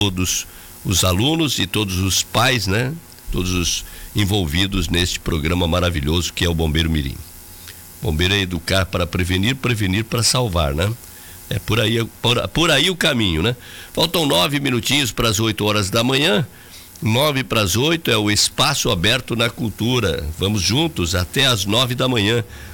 todos os alunos e todos os pais, né? Todos os envolvidos neste programa maravilhoso que é o Bombeiro Mirim. Bombeiro é educar para prevenir, prevenir para salvar, né? É por aí o caminho, né? Faltam 9 minutinhos para as 8 horas da manhã. 9 para as 8 é o Espaço Aberto na Cultura. Vamos juntos até as 9 da manhã.